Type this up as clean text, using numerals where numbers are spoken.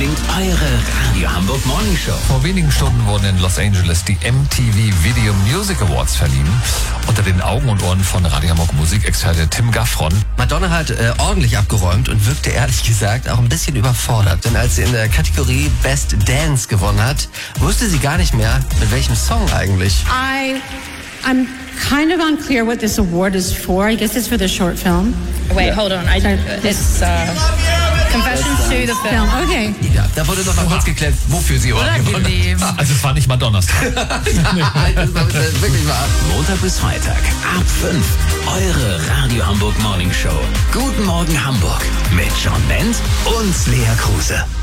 klingt eure Radio Hamburg Morning Show. Vor wenigen Stunden wurden in Los Angeles die MTV Video Music Awards verliehen. Unter den Augen und Ohren von Radio Hamburg Musikexperte Tim Gaffron. Madonna hat ordentlich abgeräumt und wirkte ehrlich gesagt auch ein bisschen überfordert. Denn als sie in der Kategorie Best Dance gewonnen hat, wusste sie gar nicht mehr, mit welchem Song eigentlich. I'm kind of unclear what this award is for. I guess it's for the short film. Wait, hold on. It's Confessions to the Film. Okay. Ja, da wurde noch mal kurz geklärt, wofür sie gewonnen hat. Also es war nicht Madonnas Tag. Das ist wirklich wahr. Montag bis Freitag ab 5. Eure Radio Hamburg Morning Show. Guten Morgen Hamburg mit John Bent und Lea Kruse.